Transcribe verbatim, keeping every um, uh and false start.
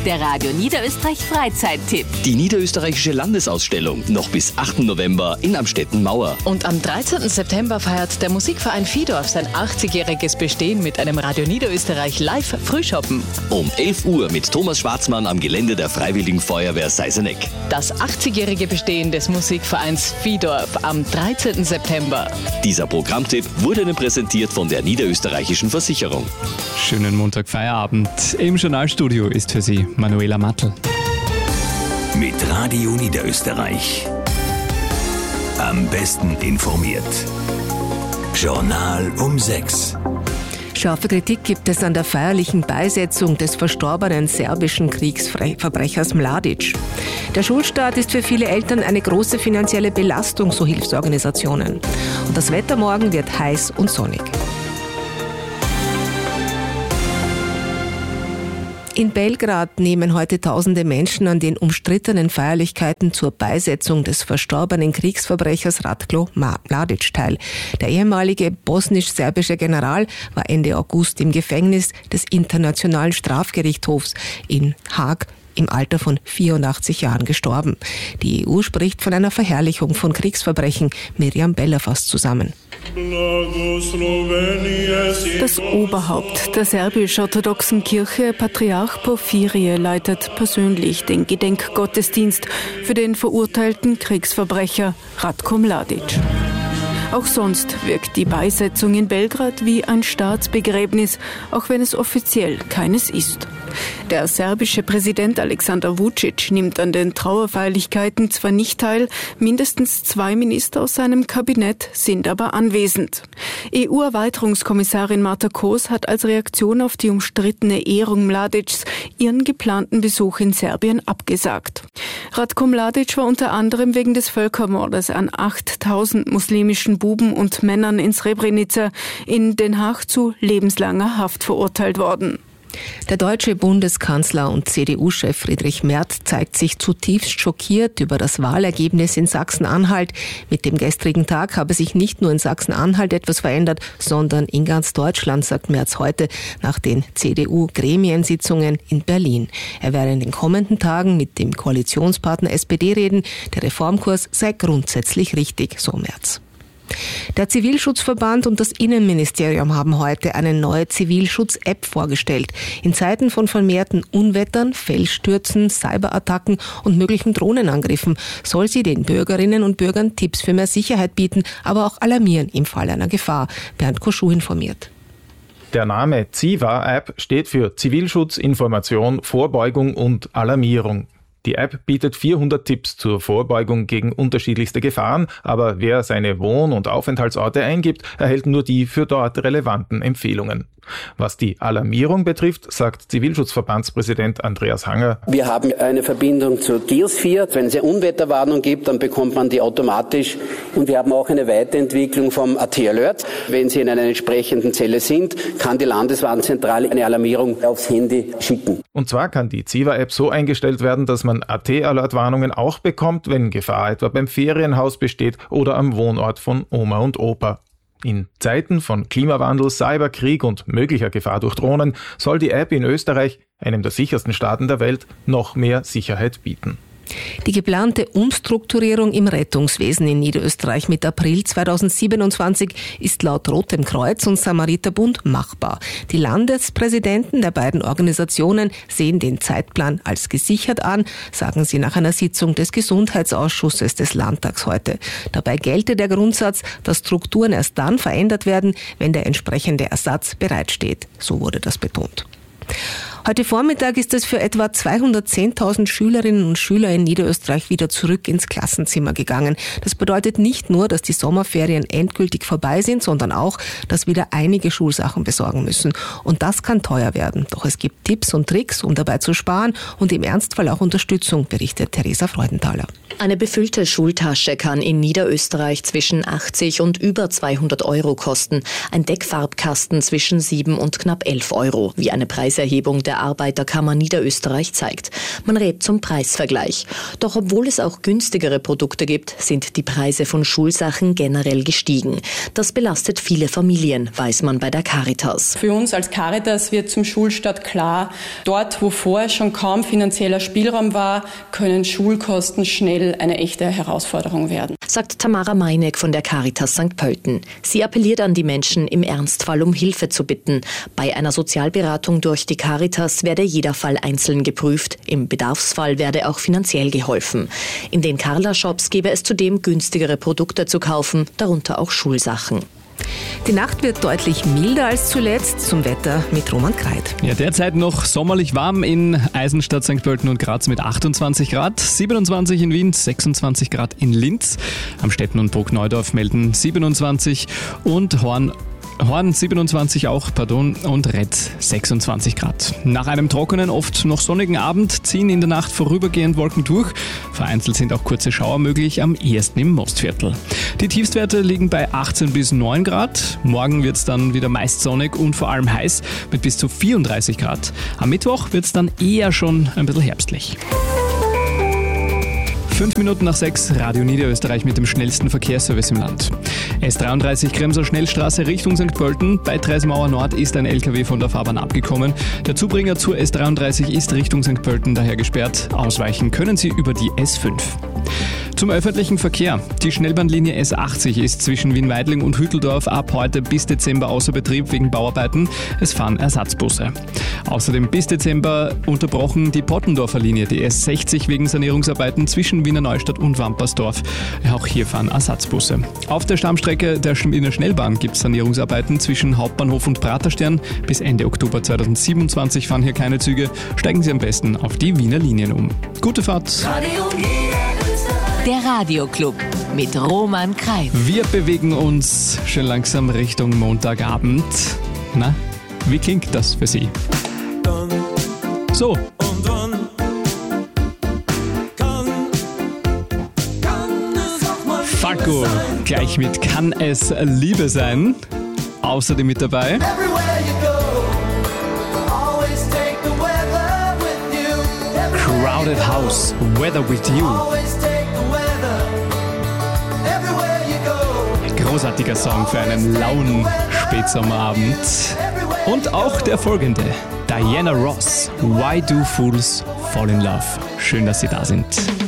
Der Radio Niederösterreich Freizeittipp. Die niederösterreichische Landesausstellung noch bis achten November in Amstetten Mauer. Und am dreizehnten September feiert der Musikverein Viehdorf sein achtzigjähriges Bestehen mit einem Radio Niederösterreich Live Frühschoppen. Um elf Uhr mit Thomas Schwarzmann am Gelände der Freiwilligen Feuerwehr Seiseneck. Das achtzigjährige Bestehen des Musikvereins Viehdorf am dreizehnten September. Dieser Programmtipp wurde Ihnen präsentiert von der Niederösterreichischen Versicherung. Schönen Montag Feierabend. Im Journalstudio ist für Sie Manuela Mattel. Mit Radio Niederösterreich. Am besten informiert. Journal um sechs. Scharfe Kritik gibt es an der feierlichen Beisetzung des verstorbenen serbischen Kriegsverbrechers Mladic. Der Schulstart ist für viele Eltern eine große finanzielle Belastung, so Hilfsorganisationen. Und das Wetter morgen wird heiß und sonnig. In Belgrad nehmen heute tausende Menschen an den umstrittenen Feierlichkeiten zur Beisetzung des verstorbenen Kriegsverbrechers Ratko Mladic teil. Der ehemalige bosnisch-serbische General war Ende August im Gefängnis des Internationalen Strafgerichtshofs in Haag im Alter von vierundachtzig Jahren gestorben. Die E U spricht von einer Verherrlichung von Kriegsverbrechen. Miriam Beller fasst zusammen. Das Oberhaupt der serbisch-orthodoxen Kirche, Patriarch Porphyrie, leitet persönlich den Gedenkgottesdienst für den verurteilten Kriegsverbrecher Ratko Mladic. Auch sonst wirkt die Beisetzung in Belgrad wie ein Staatsbegräbnis, auch wenn es offiziell keines ist. Der serbische Präsident Aleksandar Vučić nimmt an den Trauerfeierlichkeiten zwar nicht teil, mindestens zwei Minister aus seinem Kabinett sind aber anwesend. E U-Erweiterungskommissarin Marta Kos hat als Reaktion auf die umstrittene Ehrung Mladics ihren geplanten Besuch in Serbien abgesagt. Ratko Mladic war unter anderem wegen des Völkermordes an achttausend muslimischen Buben und Männern in Srebrenica in Den Haag zu lebenslanger Haft verurteilt worden. Der deutsche Bundeskanzler und C D U-Chef Friedrich Merz zeigt sich zutiefst schockiert über das Wahlergebnis in Sachsen-Anhalt. Mit dem gestrigen Tag habe sich nicht nur in Sachsen-Anhalt etwas verändert, sondern in ganz Deutschland, sagt Merz heute nach den C D U-Gremiensitzungen in Berlin. Er werde in den kommenden Tagen mit dem Koalitionspartner S P D reden. Der Reformkurs sei grundsätzlich richtig, so Merz. Der Zivilschutzverband und das Innenministerium haben heute eine neue Zivilschutz-App vorgestellt. In Zeiten von vermehrten Unwettern, Felsstürzen, Cyberattacken und möglichen Drohnenangriffen soll sie den Bürgerinnen und Bürgern Tipps für mehr Sicherheit bieten, aber auch alarmieren im Fall einer Gefahr. Bernd Koschuh informiert. Der Name CIVA-App steht für Zivilschutz, Information, Vorbeugung und Alarmierung. Die App bietet vierhundert Tipps zur Vorbeugung gegen unterschiedlichste Gefahren, aber wer seine Wohn- und Aufenthaltsorte eingibt, erhält nur die für dort relevanten Empfehlungen. Was die Alarmierung betrifft, sagt Zivilschutzverbandspräsident Andreas Hanger: Wir haben eine Verbindung zur Geosphere. Wenn es eine Unwetterwarnung gibt, dann bekommt man die automatisch. Und wir haben auch eine Weiterentwicklung vom A T-Alert. Wenn Sie in einer entsprechenden Zelle sind, kann die Landeswarnzentrale eine Alarmierung aufs Handy schicken. Und zwar kann die CIVA-App so eingestellt werden, dass man A T-Alert-Warnungen auch bekommt, wenn Gefahr etwa beim Ferienhaus besteht oder am Wohnort von Oma und Opa. In Zeiten von Klimawandel, Cyberkrieg und möglicher Gefahr durch Drohnen soll die App in Österreich, einem der sichersten Staaten der Welt, noch mehr Sicherheit bieten. Die geplante Umstrukturierung im Rettungswesen in Niederösterreich mit April zweitausendsiebenundzwanzig ist laut Rotem Kreuz und Samariterbund machbar. Die Landespräsidenten der beiden Organisationen sehen den Zeitplan als gesichert an, sagen sie nach einer Sitzung des Gesundheitsausschusses des Landtags heute. Dabei gelte der Grundsatz, dass Strukturen erst dann verändert werden, wenn der entsprechende Ersatz bereitsteht. So wurde das betont. Heute Vormittag ist es für etwa zweihundertzehntausend Schülerinnen und Schüler in Niederösterreich wieder zurück ins Klassenzimmer gegangen. Das bedeutet nicht nur, dass die Sommerferien endgültig vorbei sind, sondern auch, dass wieder einige Schulsachen besorgen müssen. Und das kann teuer werden. Doch es gibt Tipps und Tricks, um dabei zu sparen und im Ernstfall auch Unterstützung, berichtet Theresa Freudenthaler. Eine befüllte Schultasche kann in Niederösterreich zwischen achtzig und über zweihundert Euro kosten. Ein Deckfarbkasten zwischen sieben und knapp elf Euro, wie eine Preiserhebung der Arbeiterkammer Niederösterreich zeigt. Man rät zum Preisvergleich. Doch obwohl es auch günstigere Produkte gibt, sind die Preise von Schulsachen generell gestiegen. Das belastet viele Familien, weiß man bei der Caritas. Für uns als Caritas wird zum Schulstart klar, dort wo vorher schon kaum finanzieller Spielraum war, können Schulkosten schnell eine echte Herausforderung werden. Sagt Tamara Meineck von der Caritas Sankt Pölten. Sie appelliert an die Menschen, im Ernstfall um Hilfe zu bitten. Bei einer Sozialberatung durch die Caritas werde jeder Fall einzeln geprüft. Im Bedarfsfall werde auch finanziell geholfen. In den Carla-Shops gebe es zudem günstigere Produkte zu kaufen, darunter auch Schulsachen. Die Nacht wird deutlich milder als zuletzt. Zum Wetter mit Roman Kreit. Ja, derzeit noch sommerlich warm in Eisenstadt, Sankt Pölten und Graz mit achtundzwanzig Grad, siebenundzwanzig in Wien, sechsundzwanzig Grad in Linz. Amstetten und Bruckneudorf melden siebenundzwanzig und Horn Horn siebenundzwanzig auch, pardon, und Rett sechsundzwanzig Grad. Nach einem trockenen, oft noch sonnigen Abend ziehen in der Nacht vorübergehend Wolken durch. Vereinzelt sind auch kurze Schauer möglich, am ehesten im Mostviertel. Die Tiefstwerte liegen bei achtzehn bis neun Grad. Morgen wird es dann wieder meist sonnig und vor allem heiß mit bis zu vierunddreißig Grad. Am Mittwoch wird es dann eher schon ein bisschen herbstlich. Fünf Minuten nach sechs, Radio Niederösterreich mit dem schnellsten Verkehrsservice im Land. S dreiunddreißig Kremser Schnellstraße Richtung Sankt Pölten. Bei Treismauer Nord ist ein L K W von der Fahrbahn abgekommen. Der Zubringer zur S dreiunddreißig ist Richtung Sankt Pölten daher gesperrt. Ausweichen können Sie über die S fünf. Zum öffentlichen Verkehr. Die Schnellbahnlinie S achtzig ist zwischen Wien-Weidling und Hütteldorf ab heute bis Dezember außer Betrieb wegen Bauarbeiten. Es fahren Ersatzbusse. Außerdem bis Dezember unterbrochen die Pottendorfer Linie, die S sechzig, wegen Sanierungsarbeiten zwischen Wiener Neustadt und Wampersdorf. Auch hier fahren Ersatzbusse. Auf der Stammstrecke der Wiener Schnellbahn gibt es Sanierungsarbeiten zwischen Hauptbahnhof und Praterstern. Bis Ende Oktober zweitausendsiebenundzwanzig fahren hier keine Züge. Steigen Sie am besten auf die Wiener Linien um. Gute Fahrt! Der Radioclub mit Roman Kreit. Wir bewegen uns schon langsam Richtung Montagabend. Na, wie klingt das für Sie? So. Falco, gleich mit Kann es Liebe sein? Außerdem mit dabei. Crowded House, Weather with You. Großartiger Song für einen lauen Spätsommerabend. Und auch der folgende, Diana Ross, Why Do Fools Fall in Love. Schön, dass Sie da sind.